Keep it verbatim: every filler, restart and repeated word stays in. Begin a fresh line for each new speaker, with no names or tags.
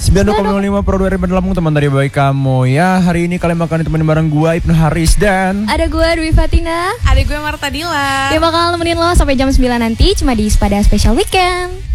sembilan puluh dua koma lima Pro dua ribu Lampung, teman dari baik kamu ya. Hari ini kalian bakal ditemenin bareng gue Ibnu Haris dan
ada gue Dwi Fatina.
Ada gue Marta Dila.
Dia bakal nemenin lo sampai jam sembilan nanti cuma di Spada Special Weekend.